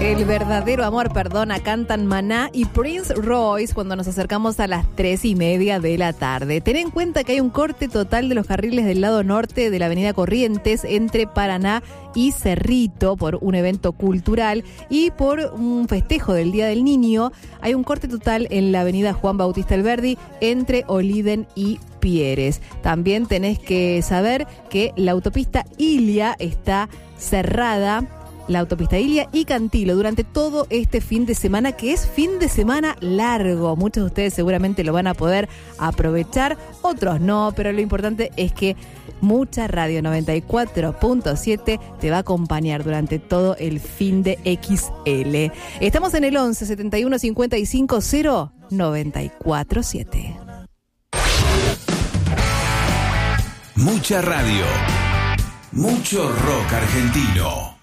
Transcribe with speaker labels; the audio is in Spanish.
Speaker 1: El verdadero amor perdona, cantan Maná y Prince Royce cuando nos acercamos a las 3:30 de la tarde. Ten en cuenta que hay un corte total de los carriles del lado norte de la avenida Corrientes entre Paraná y Cerrito por un evento cultural y por un festejo del Día del Niño. Hay un corte total en la avenida Juan Bautista Alberdi entre Oliden y Pieres. También tenés que saber que la autopista Ilia está cerrada. La autopista Ilia y Cantilo durante todo este fin de semana, que es fin de semana largo. Muchos de ustedes seguramente lo van a poder aprovechar, otros no, pero lo importante es que Mucha Radio 94.7 te va a acompañar durante todo el fin de XL. Estamos en el 11 71 55 0 947.
Speaker 2: Mucha radio, mucho rock argentino.